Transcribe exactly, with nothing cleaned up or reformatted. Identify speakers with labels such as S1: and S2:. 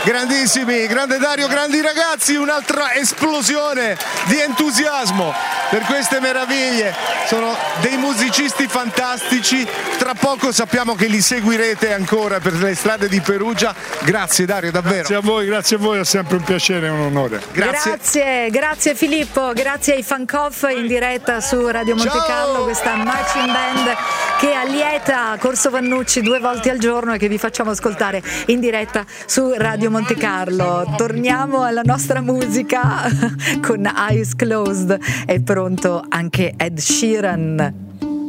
S1: Grandissimi, grande Dario, grandi ragazzi, un'altra esplosione di entusiasmo per queste meraviglie. Sono dei musicisti fantastici, tra poco sappiamo che li seguirete ancora per le strade di Perugia. Grazie Dario, davvero.
S2: Grazie a voi, grazie a voi, è sempre un piacere e un onore.
S3: Grazie. grazie, grazie Filippo, grazie ai Fancoff in diretta su Radio Monte Carlo, questa marching band che allieta Corso Vannucci due volte al giorno e che vi facciamo ascoltare in diretta su Radio Monte Carlo. Torniamo alla nostra musica con Eyes Closed, è pronto anche Ed Sheeran.